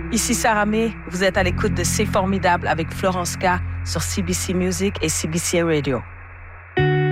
Ici Sarah May, vous êtes à l'écoute de C'est formidable avec Florence K sur CBC Music et CBC Radio.